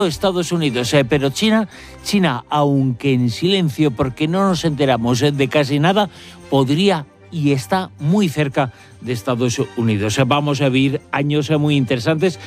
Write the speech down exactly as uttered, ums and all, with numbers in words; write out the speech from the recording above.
Estados Unidos, eh, pero China, China, aunque en silencio, porque no nos enteramos eh, de casi nada, podría y está muy cerca de Estados Unidos. Vamos a vivir años muy interesantes